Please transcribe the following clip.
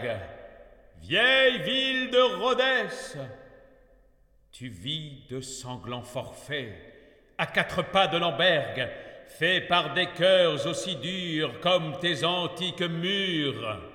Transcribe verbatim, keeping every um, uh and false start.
Vieille ville de Rhodès, tu vis de sanglants forfaits, à quatre pas de Lemberg, faits par des cœurs aussi durs comme tes antiques murs.